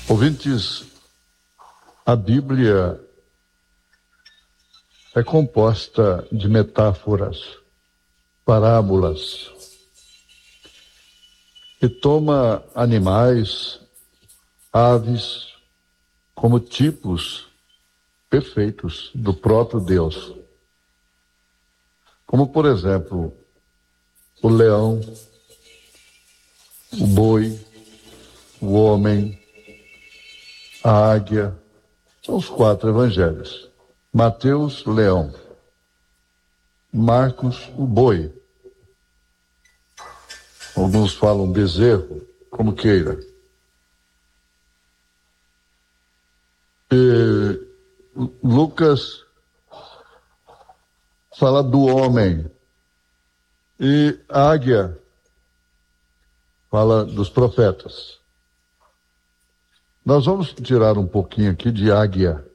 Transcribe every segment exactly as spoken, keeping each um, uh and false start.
Ouvintes, a Bíblia é composta de metáforas, parábolas, e toma animais, aves, como tipos perfeitos do próprio Deus. Como, por exemplo, o leão, o boi, o homem, a águia. São os quatro evangelhos. Mateus, leão. Marcos, o boi. Alguns falam bezerro, como queira. E Lucas fala do homem. E a águia fala dos profetas. Nós vamos tirar um pouquinho aqui de águia.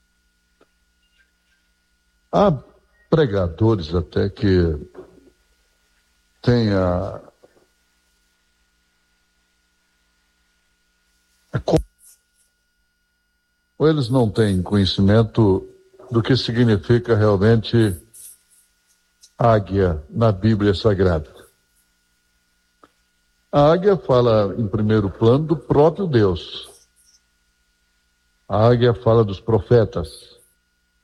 Há pregadores até que têm a, a ou eles não têm conhecimento do que significa realmente águia na Bíblia Sagrada. A águia fala, em primeiro plano, do próprio Deus. A águia fala dos profetas.